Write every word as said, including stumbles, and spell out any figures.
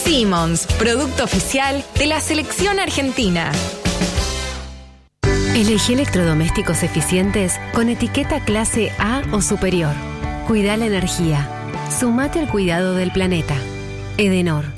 Simmons, producto oficial de la selección argentina. Elegí electrodomésticos eficientes con etiqueta clase A o superior. Cuida la energía. Sumate al cuidado del planeta. Edenor.